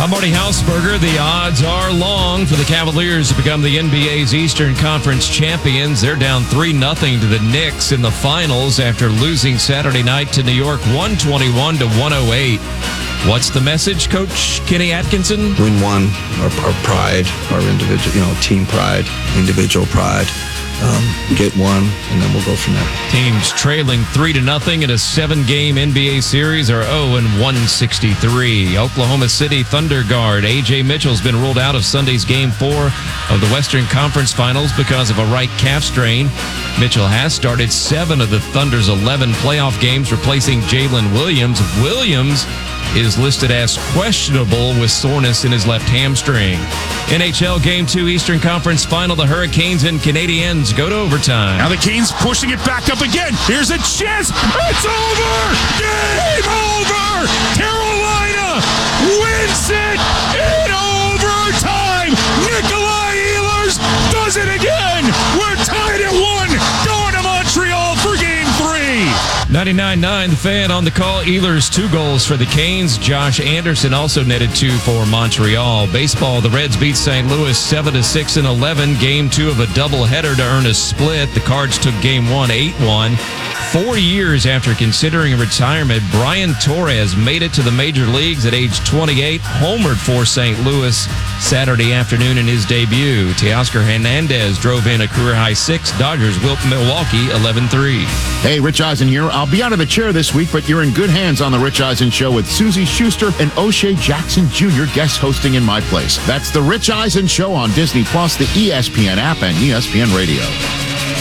I'm Marty Hausberger. The odds are long for the Cavaliers to become the NBA's Eastern Conference champions. They're down 3-0 to the Knicks in the finals after losing Saturday night to New York 121-108. What's the message, Coach Kenny Atkinson? Win one, our pride, our individual, team pride, individual pride. Get one, and then we'll go from there. Teams trailing 3-0 in a 7-game NBA series are 0-163. Oklahoma City Thunder guard A.J. Mitchell's been ruled out of Sunday's Game 4 of the Western Conference Finals because of a right calf strain. Mitchell has started 7 of the Thunder's 11 playoff games, replacing Jalen Williams. Williams is listed as questionable with soreness in his left hamstring. NHL Game 2 Eastern Conference Final. The Hurricanes and Canadiens go to overtime. Now the Canes pushing it back up again. Here's a chance. It's over. Game over. Carolina wins it in overtime. Nikolai Ehlers does it again. We're tied at 1. Going to Montreal for Game 3. 99.9 The Fan on the call. Ehlers 2 goals for the Canes. Josh Anderson also netted 2 for Montreal. Baseball, the Reds beat St. Louis 7-6 in 11. Game 2 of a doubleheader to earn a split. The Cards took Game 1 8-1. 4 years after considering retirement, Brian Torres made it to the major leagues at age 28, homered for St. Louis Saturday afternoon in his debut. Teoscar Hernandez drove in a career-high 6. Dodgers whipped Milwaukee 11-3. Hey, Rich Eisen here. I'll be out of the chair this week, but you're in good hands on The Rich Eisen Show with Susie Schuster and O'Shea Jackson Jr. guest hosting in my place. That's The Rich Eisen Show on Disney+, the ESPN app, and ESPN Radio.